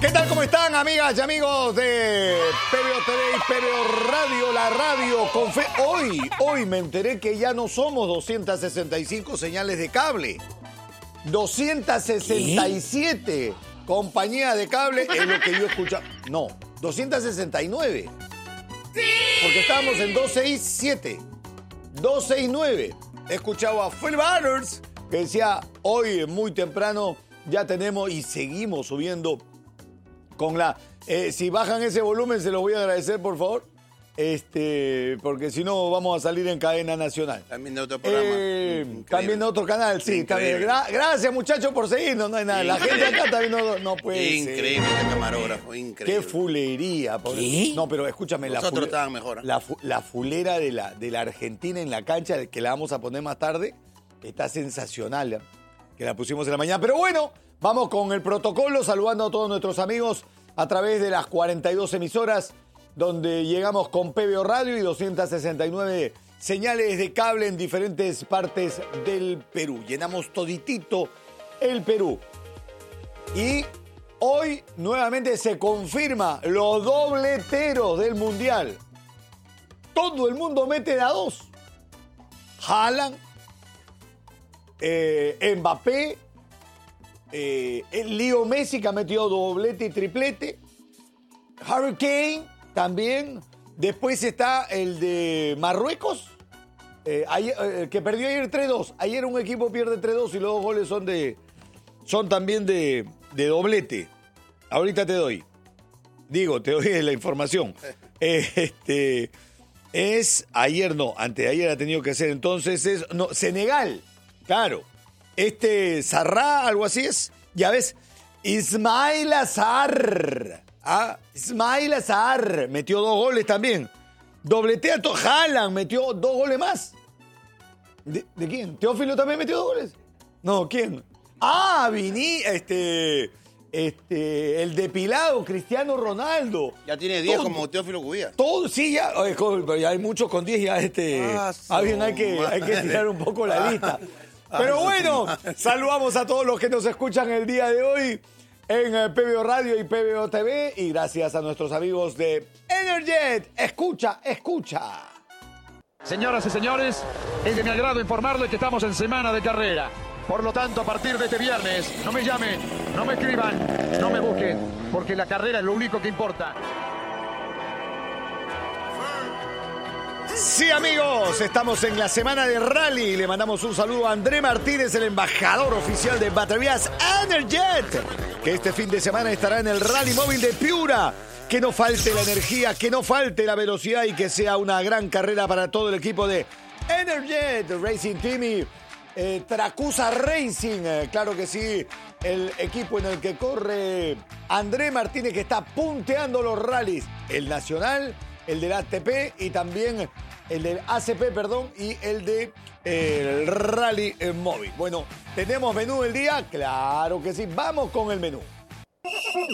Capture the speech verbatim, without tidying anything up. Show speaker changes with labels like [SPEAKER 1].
[SPEAKER 1] ¿Qué tal? ¿Cómo están, amigas y amigos de P B O T V y P B O Radio, la radio con fe? Hoy, hoy me enteré que ya no somos doscientas sesenta y cinco señales de cable. doscientas sesenta y siete ¿Qué? Compañías de cable es lo que yo escuchaba. No, doscientas sesenta y nueve. Sí. Porque estábamos en doscientos sesenta y siete. doscientos sesenta y nueve. He escuchado a Phil Banners que decía, hoy muy temprano ya tenemos y seguimos subiendo con la... Eh, si bajan ese volumen, se los voy a agradecer, por favor. Este, porque si no, vamos a salir en cadena nacional.
[SPEAKER 2] También de otro programa.
[SPEAKER 1] Eh, también de otro canal, sí. También. Gra- gracias, muchachos, por seguirnos. No hay nada. La gente acá también no, no puede
[SPEAKER 2] Increíble,
[SPEAKER 1] ser.
[SPEAKER 2] este camarógrafo, increíble.
[SPEAKER 1] Qué fulería. Por... No, pero escúchame.
[SPEAKER 2] Nosotros
[SPEAKER 1] la fule...
[SPEAKER 2] estaban mejor. ¿eh?
[SPEAKER 1] La, fu... la fulera de la, de la Argentina en la cancha, que la vamos a poner más tarde, está sensacional. ¿eh? Que la pusimos en la mañana. Pero bueno, vamos con el protocolo, saludando a todos nuestros amigos a través de las cuarenta y dos emisoras donde llegamos con P B O Radio y doscientas sesenta y nueve señales de cable en diferentes partes del Perú. Llenamos toditito el Perú. Y hoy nuevamente se confirma los dobleteros del Mundial. Todo el mundo mete de a dos. Haaland, eh, Mbappé, eh, el Leo Messi que ha metido doblete y triplete, Harry Kane también. Después está el de Marruecos, eh, ayer, eh, que perdió ayer tres dos. Ayer un equipo pierde tres dos y los dos goles son de son también de, de doblete. Ahorita te doy. Digo, te doy la información. Eh, este, es, ayer no, antes de ayer ha tenido que ser, entonces es, no, Senegal, claro. Este, Sarrá, algo así es, ya ves, Ismail Azar. Ah, Ismail Azar metió dos goles también. Dobletea a Haaland, metió dos goles más. ¿De, ¿De quién? ¿Teófilo también metió dos goles? No, ¿quién? Ah, Vini, este, este, el depilado Cristiano Ronaldo.
[SPEAKER 2] Ya tiene diez
[SPEAKER 1] todo,
[SPEAKER 2] como Teófilo Cubillas.
[SPEAKER 1] Todo, sí, ya, pero ya hay muchos con diez, ya este,
[SPEAKER 2] ah,
[SPEAKER 1] ah, bien, hay que, hay que tirar un poco la lista. Pero bueno, saludamos a todos los que nos escuchan el día de hoy en P B O Radio y P B O T V y gracias a nuestros amigos de Energet. Escucha, escucha.
[SPEAKER 3] Señoras y señores, es de mi agrado informarles que estamos en semana de carrera. Por lo tanto, a partir de este viernes, no me llamen, no me escriban, no me busquen, porque la carrera es lo único que importa.
[SPEAKER 1] Sí, amigos, estamos en la semana de rally. Le mandamos un saludo a André Martínez, el embajador oficial de baterías Energet, que este fin de semana estará en el Rally Móvil de Piura. Que no falte la energía, que no falte la velocidad y que sea una gran carrera para todo el equipo de Energet Racing Team y eh, Tracusa Racing. Eh, claro que sí, el equipo en el que corre André Martínez, que está punteando los rallies, el nacional, el del A T P y también el del A C P, perdón, y el de eh, el Rally Móvil. Bueno, ¿tenemos menú del día? Claro que sí, vamos con el menú.